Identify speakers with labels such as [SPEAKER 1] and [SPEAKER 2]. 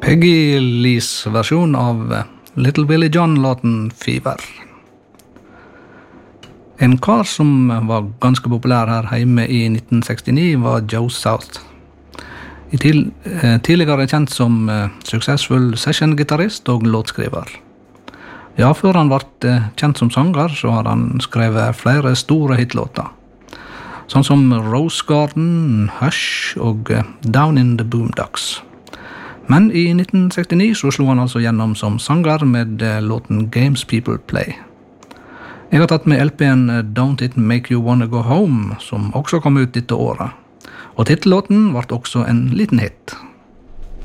[SPEAKER 1] Peggy Lees versjon av Little Billy John-låten Fever. En kar som var ganske populær her hjemme i 1969 var Joe South. Tidligere kjent som suksessfull session-gitarrist og låtskriver. Ja, før han ble kjent som sanger, så har han skrevet flere store hitlåter. Sånn som Rose Garden, Hush og Down in the Boondocks. Men i 1969 så slo han altså gjennom som sanger med låten Games People Play. Jeg har tatt med LP-en Don't It Make You Wanna Go Home, som også kom ut dette året. Og titellåten ble også en liten hit.